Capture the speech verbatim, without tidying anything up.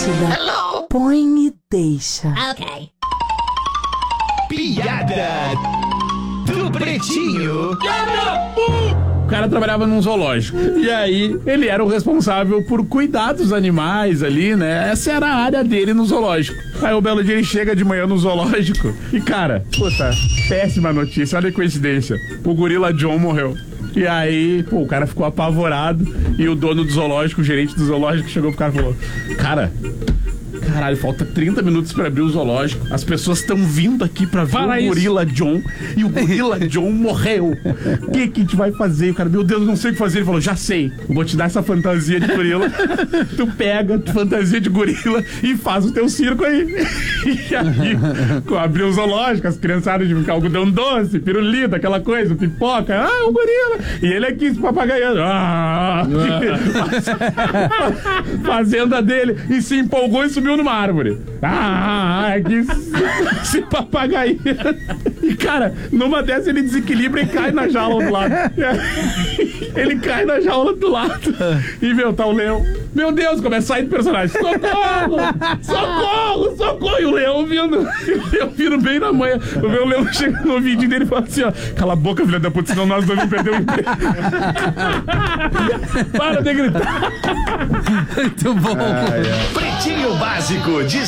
Atlântida. Hello. Põe e deixa. Ok. Piada do Pretinho. O cara trabalhava num zoológico. E aí, ele era o responsável por cuidar dos animais ali, né? Essa era a área dele no zoológico. Aí, o belo dia, ele chega de manhã no zoológico. E, cara, puta, péssima notícia. Olha a coincidência. O gorila John morreu. E aí, pô, o cara ficou apavorado. E o dono do zoológico, o gerente do zoológico, chegou pro cara e falou: Cara... Caralho, falta trinta minutos pra abrir o zoológico. As pessoas estão vindo aqui pra ver Fala o isso. gorila John. E o gorila John morreu. O que que a gente vai fazer? O cara, meu Deus, não sei o que fazer. Ele falou, já sei. Eu vou te dar essa fantasia de gorila. Tu pega a fantasia de gorila e faz o teu circo aí. E aí, abriu o zoológico, as criançadas de algodão doce, pirulito, aquela coisa, pipoca. Ah, o gorila. E ele aqui se papagaiando. Ah, fazenda dele. E se empolgou e subiu numa árvore. Ah, aqui se, se papagaia. E, cara, numa dessas ele desequilibra e cai na jaula do lado. Ele cai na jaula do lado. E, meu, tá o leão. Meu Deus, começa a sair do personagem. Socorro! Socorro! Socorro! E o leão vindo. O leão vindo bem na manhã. O meu leão chega no vídeo dele e fala assim, ó. Cala a boca, filha da puta, senão nós dois vamos perder o emprego. Para de gritar. Muito bom. Pretinho Básico de